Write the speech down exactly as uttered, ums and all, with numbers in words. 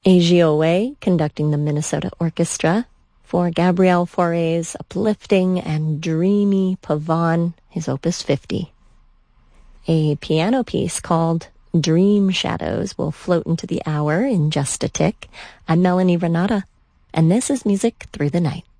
Agio Way conducting the Minnesota Orchestra for Gabriel Fauré's uplifting and dreamy Pavane, his Opus fifty. A piano piece called Dream Shadows will float into the hour in just a tick. I'm Melanie Renata, and this is Music Through the Night.